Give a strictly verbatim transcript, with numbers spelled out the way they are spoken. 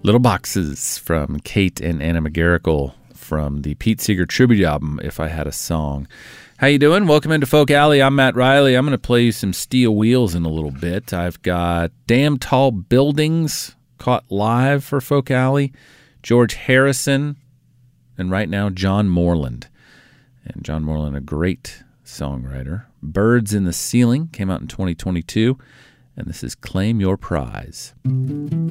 Little Boxes from Kate and Anna McGarrigle from the Pete Seeger tribute album, If I Had a Song. How you doing? Welcome into Folk Alley. I'm Matt Riley. I'm going to play you some Steel Wheels in a little bit. I've got Damn Tall Buildings caught live for Folk Alley, George Harrison, and right now John Moreland. And John Moreland, a great songwriter. Birds in the Ceiling came out in twenty twenty-two, and this is Claim Your Prize.